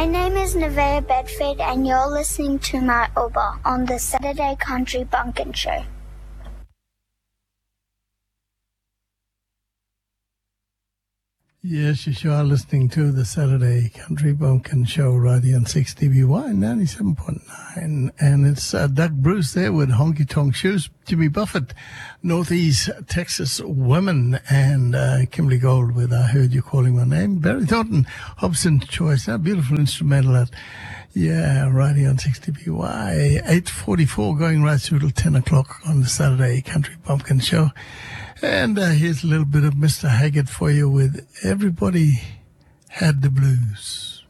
My name is Nevaeh Bedford, and you're listening to my Oba on the Saturday Country Bumpkin Show. Yes, you are listening to the Saturday Country Bumpkin Show right here on 6DBY 97.9. And it's Doug Bruce there with Honky Tonk Shoes, Jimmy Buffett, Northeast Texas Women, and Kimberly Gold with I Heard You Calling My Name. Barry Thornton, Hobson Choice, that beautiful instrumental that, yeah, right here on 6DBY. 8:44 going right through till 10 o'clock on the Saturday Country Bumpkin Show. And here's a little bit of Mr. Haggard for you with Everybody Had the Blues.